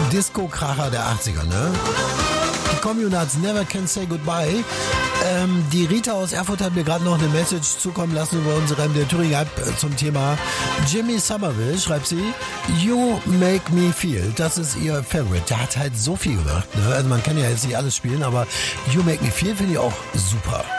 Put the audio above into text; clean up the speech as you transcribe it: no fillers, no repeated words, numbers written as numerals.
Disco-Kracher der 80er, ne? Die Communards Never Can Say Goodbye. Die Rita aus Erfurt hat mir gerade noch eine Message zukommen lassen über unsere MDR Thüringen App zum Thema Jimmy Somerville, schreibt sie, You Make Me Feel. Das ist ihr Favorite. Der hat halt so viel gemacht, ne? Also man kann ja jetzt nicht alles spielen, aber You Make Me Feel finde ich auch super.